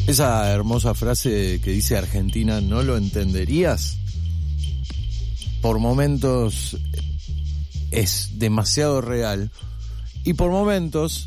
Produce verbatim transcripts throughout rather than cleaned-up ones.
Esa hermosa frase que dice Argentina, ¿no lo entenderías? Por momentos es demasiado real y por momentos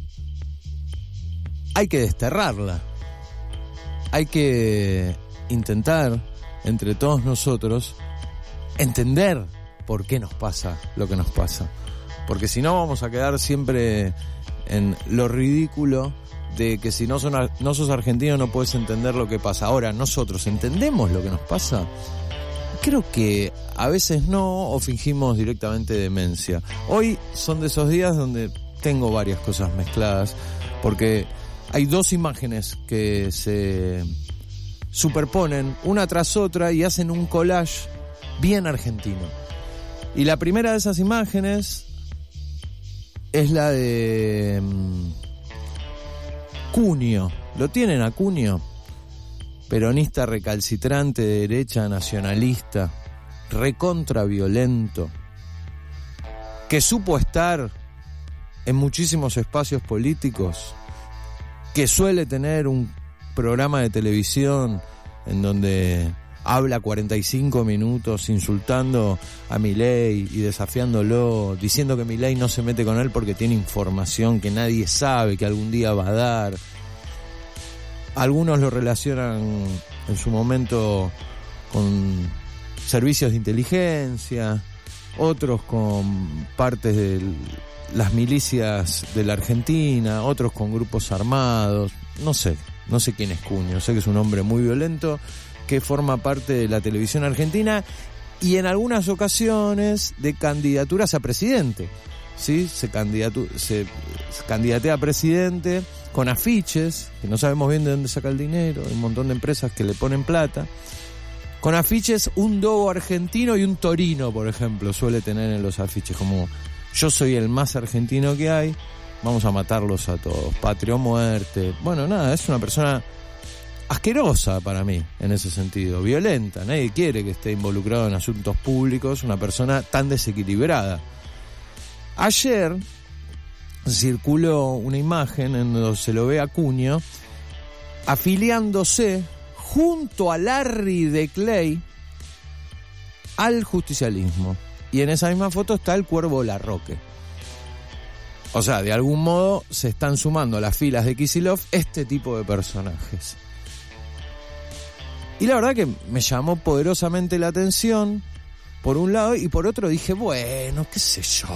hay que desterrarla. Hay que intentar, entre todos nosotros, entender por qué nos pasa lo que nos pasa. Porque si no vamos a quedar siempre en lo ridículo de que si no, son, no sos argentino no puedes entender lo que pasa. Ahora, ¿nosotros entendemos lo que nos pasa? Creo que a veces no, o fingimos directamente demencia. Hoy son de esos días donde tengo varias cosas mezcladas, porque hay dos imágenes que se superponen una tras otra y hacen un collage bien argentino. Y la primera de esas imágenes es la de um, Cunio. ¿Lo tienen a Cunio? Peronista recalcitrante de derecha, nacionalista, recontra violento, que supo estar en muchísimos espacios políticos, que suele tener un programa de televisión en donde habla cuarenta y cinco minutos insultando a Milei y desafiándolo, diciendo que Milei no se mete con él porque tiene información que nadie sabe que algún día va a dar. Algunos lo relacionan en su momento con servicios de inteligencia, otros con partes de las milicias de la Argentina, otros con grupos armados. No sé, no sé quién es Cunio, sé que es un hombre muy violento que forma parte de la televisión argentina y en algunas ocasiones de candidaturas a presidente. ¿Sí? Se, candidatu- se, se candidatea a presidente con afiches, que no sabemos bien de dónde saca el dinero, hay un montón de empresas que le ponen plata. Con afiches, un dogo argentino y un torino, por ejemplo, suele tener en los afiches, como yo soy el más argentino que hay, vamos a matarlos a todos, patria o muerte. Bueno, nada, es una persona asquerosa para mí, en ese sentido, violenta, nadie quiere que esté involucrado en asuntos públicos, una persona tan desequilibrada. Ayer circuló una imagen en donde se lo ve a Cunio afiliándose junto a Larry de Clay al justicialismo. Y en esa misma foto está el Cuervo Larroque. O sea, de algún modo se están sumando a las filas de Kicillof este tipo de personajes. Y la verdad que me llamó poderosamente la atención, por un lado, y por otro dije, bueno, qué sé yo,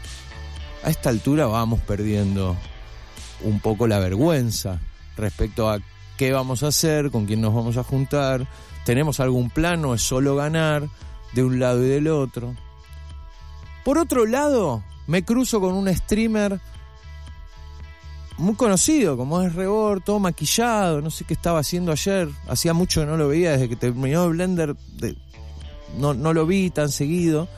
a esta altura vamos perdiendo un poco la vergüenza respecto a qué vamos a hacer, con quién nos vamos a juntar, tenemos algún plan o es solo ganar de un lado y del otro. Por otro lado, me cruzo con un streamer muy conocido, como es Rebor, todo maquillado, no sé qué estaba haciendo ayer, hacía mucho que no lo veía, desde que terminó Blender, de, no, no lo vi tan seguido,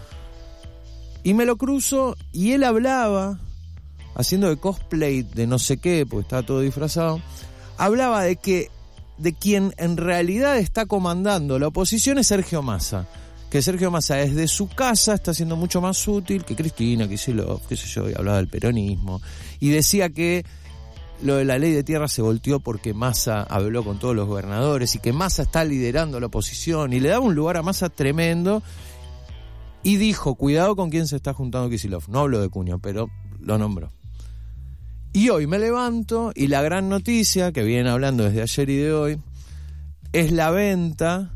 y me lo cruzo, y él hablaba, haciendo de cosplay de no sé qué, porque estaba todo disfrazado, hablaba de que, de quien en realidad está comandando la oposición es Sergio Massa, que Sergio Massa desde su casa está siendo mucho más útil que Cristina, que Kicillof, qué sé yo, y hablaba del peronismo, y decía que lo de la ley de tierra se volteó porque Massa habló con todos los gobernadores y que Massa está liderando la oposición y le daba un lugar a Massa tremendo y dijo, cuidado con quién se está juntando Kicillof. No hablo de Cunio, pero lo nombró. Y hoy me levanto y la gran noticia que vienen hablando desde ayer y de hoy es la venta,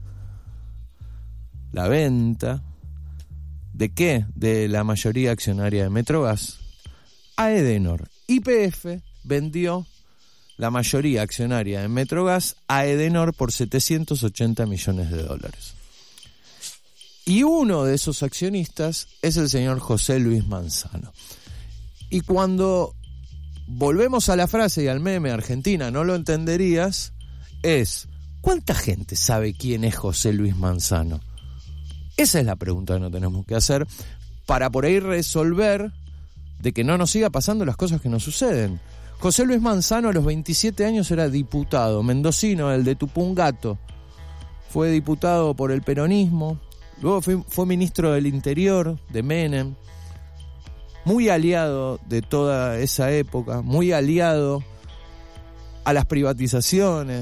la venta, ¿de qué? De la mayoría accionaria de Metrogas a Edenor. Y P F vendió la mayoría accionaria de Metrogas a Edenor por setecientos ochenta millones de dólares. Y uno de esos accionistas es el señor José Luis Manzano. Y cuando volvemos a la frase y al meme Argentina no lo entenderías, es ¿cuánta gente sabe quién es José Luis Manzano? Esa es la pregunta que nos tenemos que hacer para por ahí resolver de que no nos siga pasando las cosas que nos suceden. José Luis Manzano a los veintisiete años era diputado mendocino, el de Tupungato. Fue diputado por el peronismo, luego fue, fue ministro del Interior de Menem, muy aliado de toda esa época, muy aliado a las privatizaciones,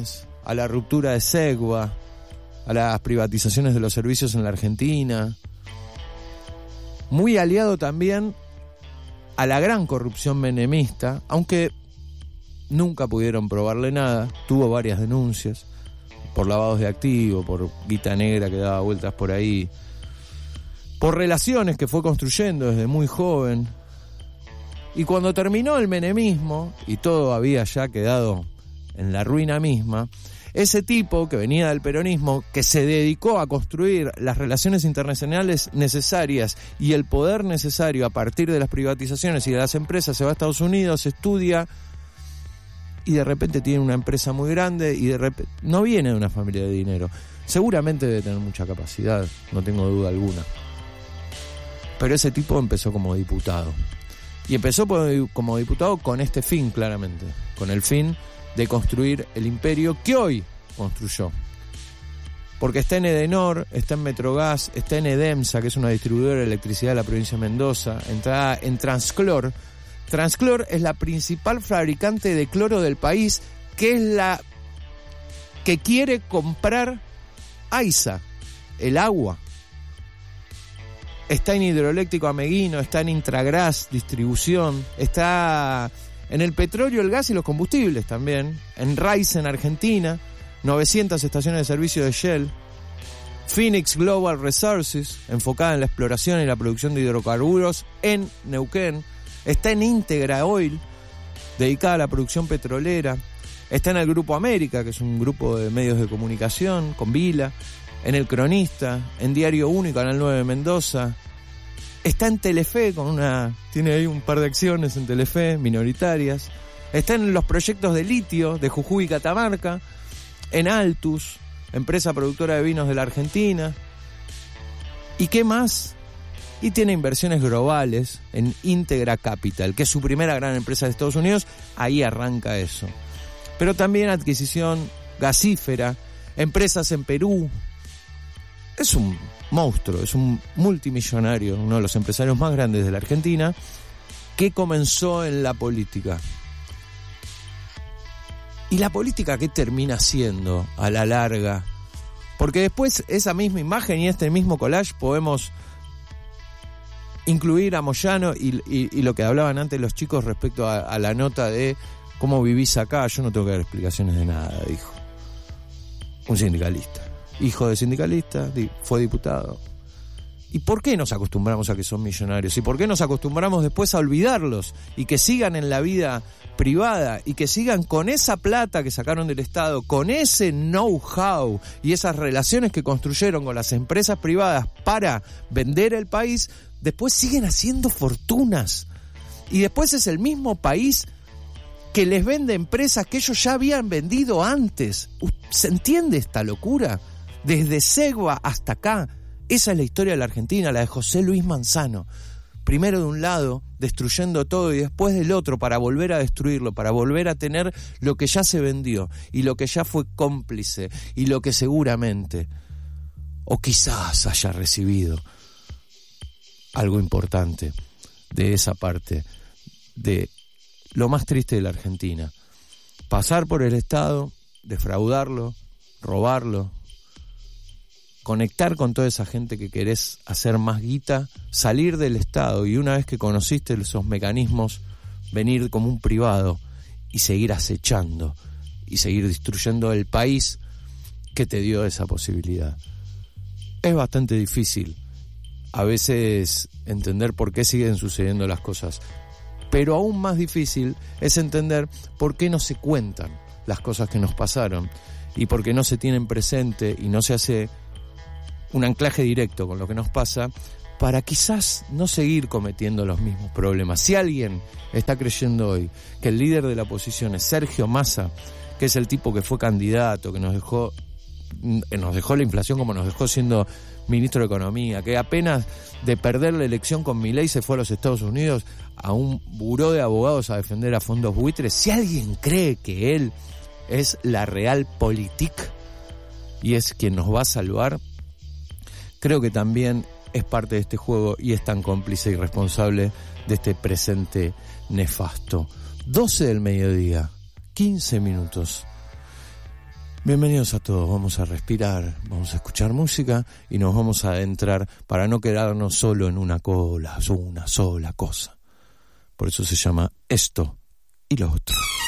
a la ruptura de Segua, a las privatizaciones de los servicios en la Argentina. Muy aliado también a la gran corrupción menemista, aunque nunca pudieron probarle nada. Tuvo varias denuncias por lavados de activos, por guita negra que daba vueltas por ahí, por relaciones que fue construyendo desde muy joven. Y cuando terminó el menemismo y todo había ya quedado en la ruina misma, ese tipo que venía del peronismo, que se dedicó a construir las relaciones internacionales necesarias y el poder necesario a partir de las privatizaciones y de las empresas, se va a Estados Unidos, estudia y de repente tiene una empresa muy grande y de repente no viene de una familia de dinero. Seguramente debe tener mucha capacidad, no tengo duda alguna. Pero ese tipo empezó como diputado. Y empezó como diputado con este fin, claramente, con el fin de construir el imperio que hoy construyó. Porque está en Edenor, está en Metrogas, está en Edemsa, que es una distribuidora de electricidad de la provincia de Mendoza, está en Transclor. Transclor es la principal fabricante de cloro del país, que es la que quiere comprar AISA, el agua. Está en Hidroeléctrico Ameguino, está en Intragras, distribución, está en el petróleo, el gas y los combustibles también, en Rice en Argentina, novecientas estaciones de servicio de Shell, Phoenix Global Resources, enfocada en la exploración y la producción de hidrocarburos en Neuquén, está en Integra Oil, dedicada a la producción petrolera, está en el Grupo América, que es un grupo de medios de comunicación, con Vila, en El Cronista, en Diario Uno y Canal nueve de Mendoza, está en Telefe, con una tiene ahí un par de acciones en Telefe, minoritarias, está en los proyectos de litio de Jujuy y Catamarca, en Altus, empresa productora de vinos de la Argentina. ¿Y qué más? Y tiene inversiones globales en Integra Capital, que es su primera gran empresa de Estados Unidos. Ahí arranca eso. Pero también adquisición gasífera, empresas en Perú. Es un monstruo, es un multimillonario, uno de los empresarios más grandes de la Argentina, que comenzó en la política. ¿Y la política qué termina siendo a la larga? Porque después esa misma imagen y este mismo collage podemos incluir a Moyano y, y, y lo que hablaban antes los chicos respecto a, a la nota de cómo vivís acá. Yo no tengo que dar explicaciones de nada, dijo. Un sindicalista. Hijo de sindicalista, fue diputado. ¿Y por qué nos acostumbramos a que son millonarios? ¿Y por qué nos acostumbramos después a olvidarlos? Y que sigan en la vida privada y que sigan con esa plata que sacaron del Estado, con ese know-how y esas relaciones que construyeron con las empresas privadas para vender el país, después siguen haciendo fortunas. Y después es el mismo país que les vende empresas que ellos ya habían vendido antes. ¿Se entiende esta locura? Desde Segua hasta acá, esa es la historia de la Argentina, la de José Luis Manzano. Primero de un lado, destruyendo todo, y después del otro, para volver a destruirlo, para volver a tener lo que ya se vendió, y lo que ya fue cómplice, y lo que seguramente, o quizás haya recibido algo importante de esa parte, de lo más triste de la Argentina. Pasar por el Estado, defraudarlo, robarlo, conectar con toda esa gente que querés hacer más guita, salir del Estado y una vez que conociste esos mecanismos, venir como un privado y seguir acechando y seguir destruyendo el país que te dio esa posibilidad. Es bastante difícil a veces entender por qué siguen sucediendo las cosas, pero aún más difícil es entender por qué no se cuentan las cosas que nos pasaron y por qué no se tienen presente y no se hace un anclaje directo con lo que nos pasa para quizás no seguir cometiendo los mismos problemas. Si alguien está creyendo hoy que el líder de la oposición es Sergio Massa, que es el tipo que fue candidato, que nos dejó, nos dejó la inflación como nos dejó siendo ministro de Economía, que apenas de perder la elección con Milei se fue a los Estados Unidos a un buró de abogados a defender a fondos buitres, si alguien cree que él es la realpolitik y es quien nos va a salvar, creo que también es parte de este juego y es tan cómplice y responsable de este presente nefasto. doce del mediodía, quince minutos. Bienvenidos a todos, vamos a respirar, vamos a escuchar música y nos vamos a adentrar para no quedarnos solo en una cola, una sola cosa. Por eso se llama Esto y lo Otro.